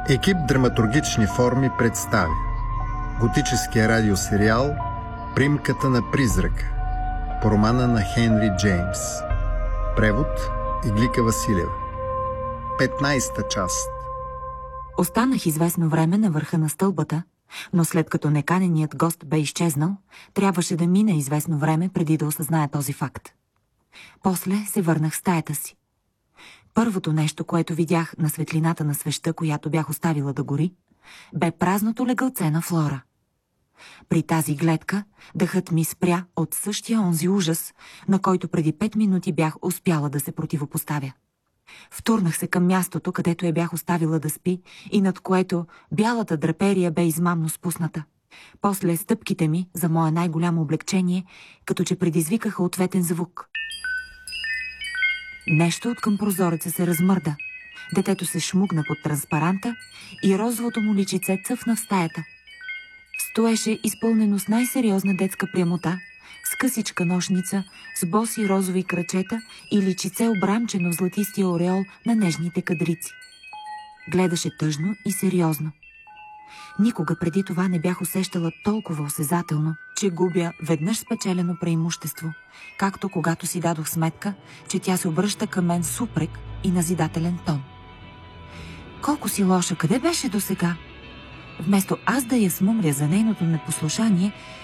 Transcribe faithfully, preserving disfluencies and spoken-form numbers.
Екип драматургични форми представя готическия радиосериал "Примката на призрака" по романа на Хенри Джеймс. Превод Иглика Василева. петнайсета част. Останах известно време на върха на стълбата, но след като неканеният гост бе изчезнал, трябваше да мине известно време преди да осъзная този факт. После се върнах в стаята си. Първото нещо, което видях на светлината на свеща, която бях оставила да гори, бе празното легълце на Флора. При тази гледка дъхът ми спря от същия онзи ужас, на който преди пет минути бях успяла да се противопоставя. Втурнах се към мястото, където я бях оставила да спи и над което бялата драперия бе измамно спусната. После стъпките ми, за мое най-голямо облегчение, като че предизвикаха ответен звук. Нещо от към прозореца се размърда. Детето се шмугна под транспаранта и розовото му личице цъфна в стаята. Стоеше изпълнено с най-сериозна детска прямота, с късичка нощница, с боси розови крачета и личице обрамчено в златистия ореол на нежните кадрици. Гледаше тъжно и сериозно. Никога преди това не бях усещала толкова осезателно, че губя веднъж спечелено преимущество, както когато си дадох сметка, че тя се обръща към мен с упрек и назидателен тон. Колко си лоша, къде беше досега? Вместо аз да я смумря за нейното непослушание,